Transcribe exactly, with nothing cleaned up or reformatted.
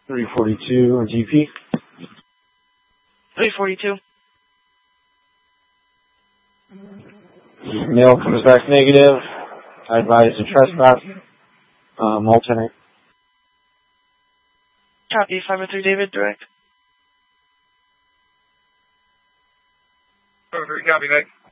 three forty-two G P. three forty-two. Mail comes back negative. I advise a trespass. Um, alternate. Copy, five oh three David, direct. five oh three, copy, Nick.